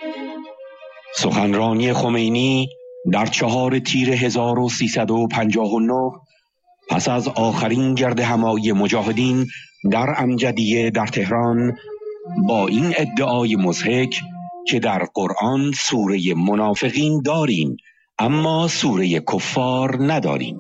سخنرانی خمینی در 4 تیر 1359 پس از آخرین گردهمایی مجاهدین در امجدیه در تهران با این ادعای مضحک که در قرآن سوره منافقین داریم اما سوره کفار نداریم.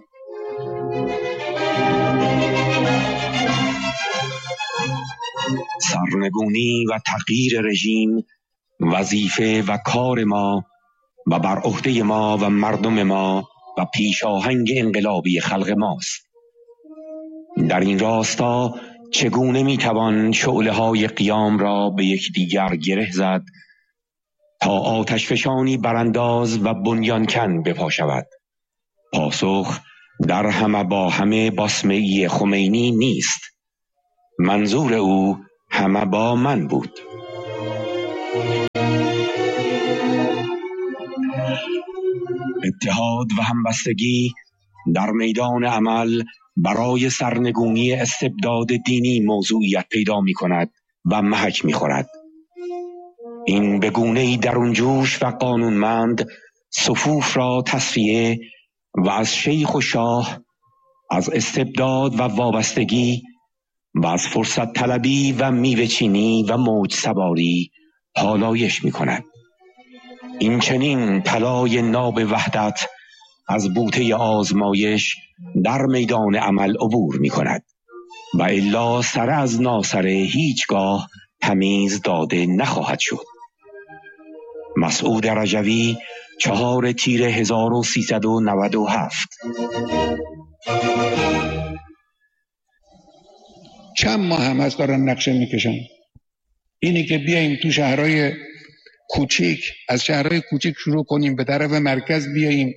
سرنگونی و تغییر رژیم وظیفه و کار ما و بر عهده ما و مردم ما و پیشاهنگ انقلابی خلق ماست. در این راستا چگونه میتوان شعله‌های قیام را به یکدیگر گره زد تا آتشفشانی برانداز و بنیانکن بپا شود؟ پاسخ در همه با همه باسمه‌ای خمینی نیست. منظور او همه با من بود. اتحاد و همبستگی در میدان عمل برای سرنگونی استبداد دینی موضوعیت پیدا می کند و محک می خورد. این بگونه‌ای درون جوش و قانونمند صفوف را تصفیه و از شیخ و شاه، از استبداد و وابستگی و از فرصت طلبی و میوه چینی و موج سواری پالایش می کند. این چنین طلای ناب وحدت از بوته آزمایش در میدان عمل عبور می کند و الا سر از ناسره هیچگاه تمیز داده نخواهد شد. مسعود رجوی 4 تیر 1397. چند ماه هم از دارن نقشه میکشن. اینی که بیاییم تو شهرهای کوچیک، از شهرهای کوچیک شروع کنیم به طرف مرکز بیاییم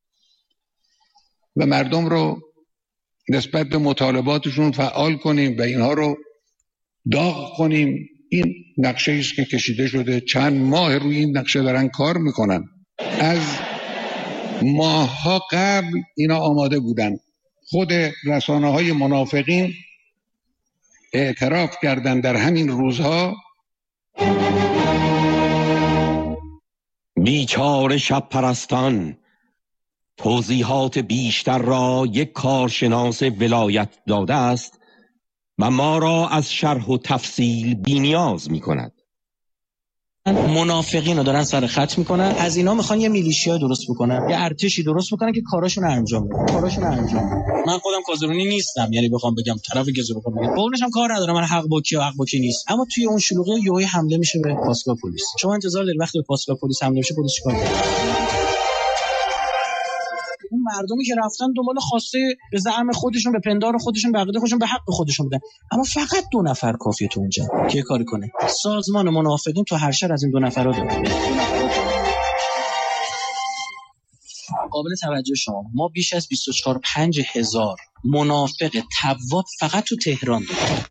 و مردم رو نسبت به مطالباتشون فعال کنیم و اینها رو داغ کنیم. این نقشه است که کشیده شده. چند ماه روی این نقشه دارن کار میکنن. از ماهها قبل اینا آماده بودن. خود رسانه‌های منافقین اعتراف کردن در همین روزها. بیچاره شب پرستان توضیحات بیشتر را یک کارشناس ولایت داده است و ما را از شرح و تفصیل بی‌نیاز می کند. منافقین رو دارن سر خط میکنن، از اینا میخوان یه میلیشیا درست بکنن، یه ارتشی درست بکنن که کاراشون رو انجام بدن. من خودم کازرونی نیستم، یعنی بخوام بگم طرف گزو بخوام بگم قولش هم کار ندارم، من حق با کی و حق با کی نیست. اما توی اون شلوغی یهو حمله میشه به پاسگاه پلیس. شما انتظار دارید وقتی به پاسگاه پلیس حمله میشه پلیس چیکار کنه؟ اون مردمی که رفتن دنبال خواسته به زعم خودشون، به پندار خودشون، به عقیده خودشون، به حق خودشون بودن، اما فقط 2 نفر کافیه تو اونجا که کاری کنه. سازمان منافقین تو هر شهر از این 2 نفرا داره. قابل توجه شما ما بیش از 24-25 هزار منافق تواب فقط تو تهران داریم.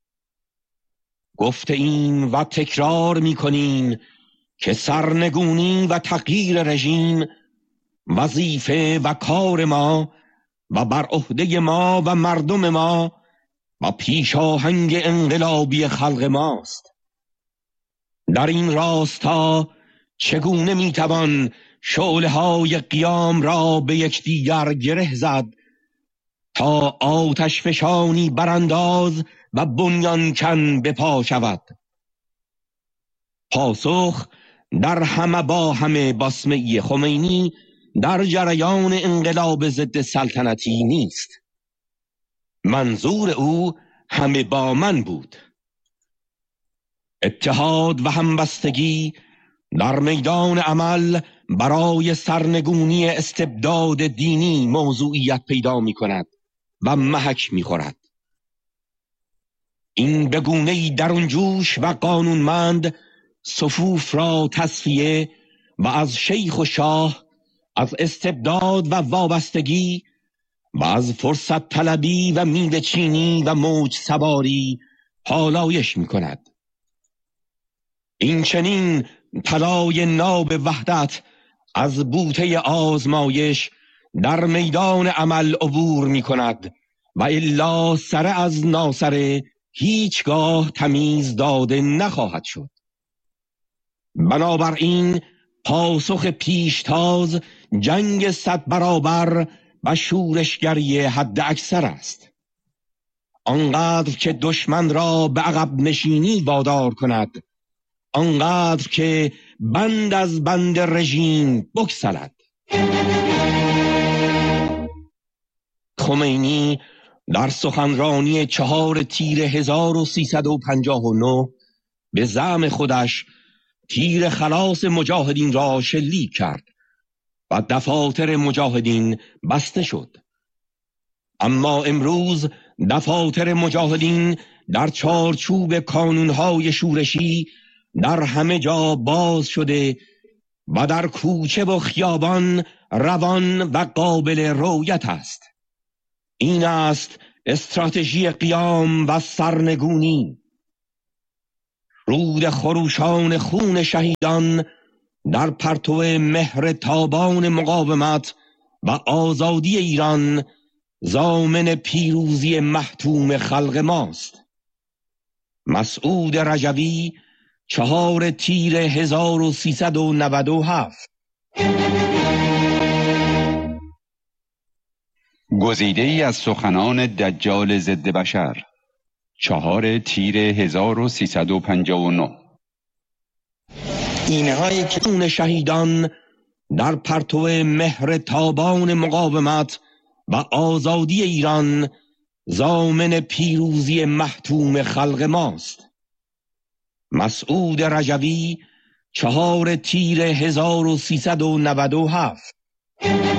گفته این و تکرار میکنین که سرنگونی و تغییر رژیم وظیفه و کار ما و بر عهده ما و مردم ما و پیشاهنگ انقلابی خلق ماست. در این راستا چگونه میتوان شعله‌های قیام را به یکدیگر گره زد تا آتش فشانی برانداز و بنیانکن بپا شود؟ پاسخ در همه با همه باسمه‌ای خمینی در جریان انقلاب ضد سلطنتی نیست. منظور او همه با من بود. اتحاد و همبستگی در میدان عمل برای سرنگونی استبداد دینی موضوعیت پیدا می کند و محک می خورد. این بگونه‌ای درون جوش و قانونمند صفوف را تصفیه و از شیخ و شاه، از استبداد و وابستگی و از فرصت طلبی و میوه چینی و موج سواری پالایش می کند. این چنین طلای ناب وحدت از بوته آزمایش در میدان عمل عبور می کند و الا سر از ناسره هیچگاه تمیز داده نخواهد شد. بنابراین پاسخ پیشتاز جنگ 100 برابر و شورشگری حد اکثر است. آنقدر که دشمن را به عقب نشینی وادار کند، آنقدر که بند از بند رژیم بگسلد. خمینی در سخنرانی 4 تیر 1359 به زعم خودش تیر خلاص مجاهدین را شلیک کرد و دفاتر مجاهدین بسته شد. اما امروز دفاتر مجاهدین در چارچوب کانونهای شورشی در همه جا باز شده و در کوچه و خیابان روان و قابل رویت است. این است استراتژی قیام و سرنگونی. رود خروشان خون شهیدان در پرتو مهر تابان مقاومت و آزادی ایران ضامن پیروزی محتوم خلق ماست. مسعود رجوی 4 تیر 1397. گزیده ای از سخنان دجال ضد بشر 4 تیر 1359. اینهایی که خون شهیدان در پرتو مهر تابان مقاومت و آزادی ایران ضامن پیروزی محتوم خلق ماست. مسعود رجوی 4 تیر 1397.